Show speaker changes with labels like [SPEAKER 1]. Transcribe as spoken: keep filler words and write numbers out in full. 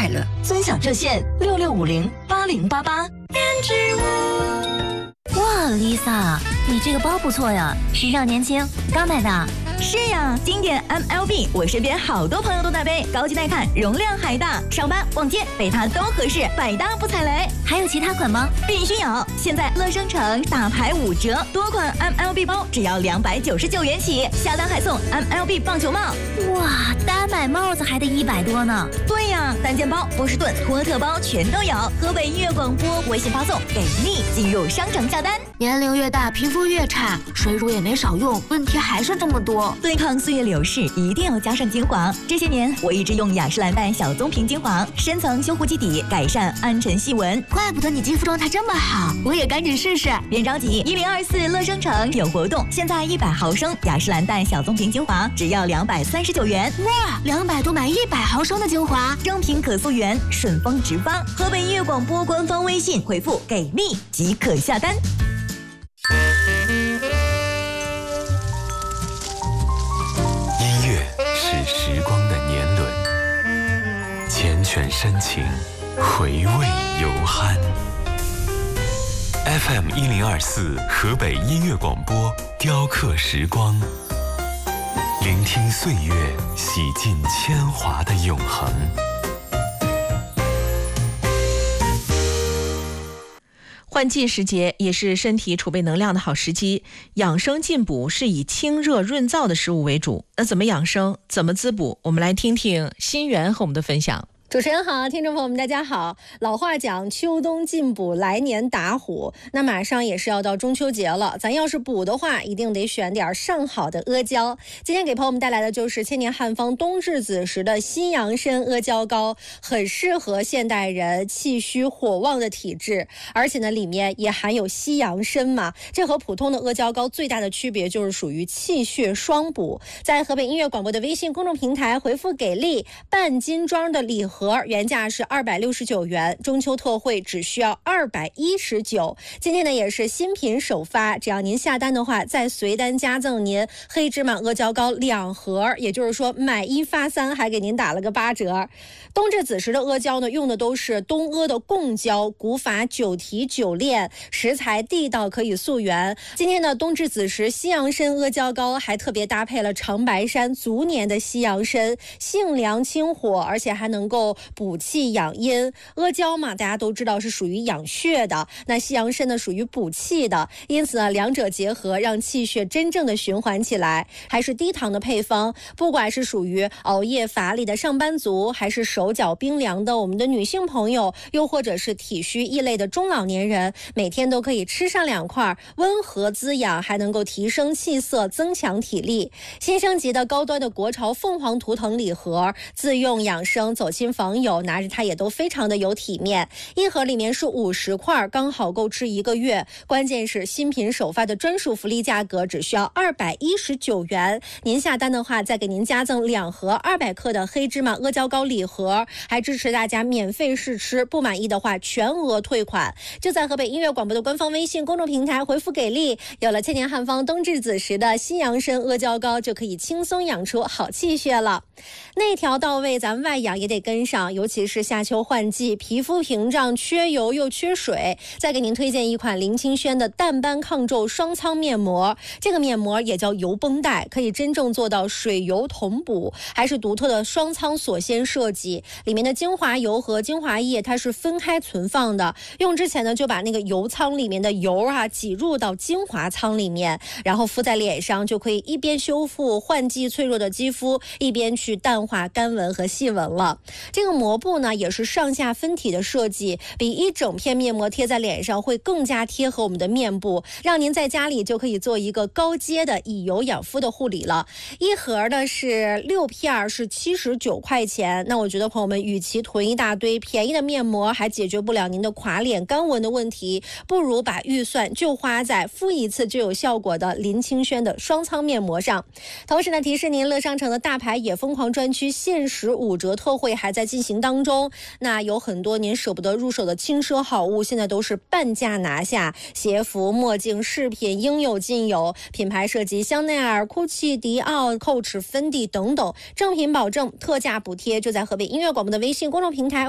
[SPEAKER 1] 了。尊享热线六六五零八零八八。
[SPEAKER 2] 哇 ，Lisa， 你这个包不错呀，时尚年轻，刚买的。
[SPEAKER 3] 是呀，经典 M L B， 我身边好多朋友都在背，高级耐看，容量还大，上班逛街背它都合适，百搭不踩雷。
[SPEAKER 2] 还有其他款吗？
[SPEAKER 3] 必须有！现在乐商城大牌五折，多款 M L B 包只要两百九十九元起，下单还送 M L B 棒球帽。
[SPEAKER 2] 哇，单买帽子还得一百多呢。
[SPEAKER 3] 对呀，单肩包、波士顿、托特包全都有。河北音乐广播微信发送给力，进入商城下单。
[SPEAKER 4] 年龄越大，皮肤越差，水乳也没少用，问题还是这么多。
[SPEAKER 3] 对抗岁月流逝，一定要加上精华。这些年，我一直用雅诗兰黛小棕瓶精华，深层修护基底，改善暗沉细纹。
[SPEAKER 4] 怪不得你肌肤状态这么好，我也赶紧试试。
[SPEAKER 3] 别着急，一零二四乐商城有活动，现在一百毫升雅诗兰黛小棕瓶精华只要两百三十九元。
[SPEAKER 4] 哇，两百多买一百毫升的精华，
[SPEAKER 3] 正品可溯源，顺丰直发。河北音乐广播官方微信回复给力即可下单。
[SPEAKER 5] 音乐是时光的年轮，缱绻深情，回味犹酣。F M 一零二四河北音乐广播，雕刻时光，聆听岁月洗尽铅华的永恒。
[SPEAKER 6] 换季时节也是身体储备能量的好时机，养生进补是以清热润燥的食物为主。那怎么养生，怎么滋补？我们来听听新源和我们的分享。
[SPEAKER 7] 主持人好，听众朋友们大家好。老话讲秋冬进补，来年打虎。那马上也是要到中秋节了，咱要是补的话，一定得选点上好的阿胶。今天给朋友们带来的就是千年汉方冬至子时的西洋参阿胶膏，很适合现代人气虚火旺的体质，而且呢里面也含有西洋参嘛，这和普通的阿胶膏最大的区别就是属于气血双补。在河北音乐广播的微信公众平台回复给力，半斤装的礼盒原价是二百六十九元，中秋特惠只需要二百一十九。今天呢也是新品首发，只要您下单的话，再随单加赠您黑芝麻阿胶膏两盒，也就是说买一发三，还给您打了个八折。冬至子时的阿胶呢，用的都是东阿的贡胶，古法九提九炼，食材地道，可以溯源。今天的冬至子时西洋参阿胶膏还特别搭配了长白山足年的西洋参，性凉清火，而且还能够补气养阴。阿胶嘛，大家都知道是属于养血的，那西洋参呢属于补气的，因此呢两者结合，让气血真正的循环起来。还是低糖的配方，不管是属于熬夜乏力的上班族，还是手脚冰凉的我们的女性朋友，又或者是体虚易累的中老年人，每天都可以吃上两块，温和滋养，还能够提升气色，增强体力。新升级的高端的国潮凤凰图腾礼盒，自用养生，走亲访友拿着它也都非常的有体面。一盒里面是五十块，刚好够吃一个月。关键是新品首发的专属福利价格只需要二百一十九元，您下单的话再给您加赠两盒二百克的黑芝麻阿胶膏礼盒，还支持大家免费试吃，不满意的话全额退款。就在河北音乐广播的官方微信公众平台回复给力，有了千年汉方冬至子时的西洋参阿胶膏，就可以轻松养出好气血了。内调到位，咱外养也得跟上，尤其是夏秋换季，皮肤屏障，缺油又缺水。再给您推荐一款林清轩的淡斑抗皱双仓面膜，这个面膜也叫油绷带，可以真正做到水油同补，还是独特的双仓锁鲜设计。里面的精华油和精华液它是分开存放的，用之前呢就把那个油仓里面的油啊挤入到精华仓里面，然后敷在脸上，就可以一边修复换季脆弱的肌肤，一边去淡化干纹和细纹了。这个膜布呢也是上下分体的设计，比一整片面膜贴在脸上会更加贴合我们的面部，让您在家里就可以做一个高阶的以油养肤的护理了。一盒呢是六片，是七十九块钱。那我觉得朋友们与其囤一大堆便宜的面膜还解决不了您的垮脸干纹的问题，不如把预算就花在敷一次就有效果的林清轩的双仓面膜上。同时呢提示您，乐商城的大牌也疯狂专区限时五折特惠还在进行当中，那有很多您舍不得入手的轻奢好物，现在都是半价拿下，鞋服、墨镜、饰品应有尽有，品牌涉及香奈儿、GUCCI、迪奥、Coach、芬迪等等，正品保证，特价补贴，就在河北音乐广播的微信公众平台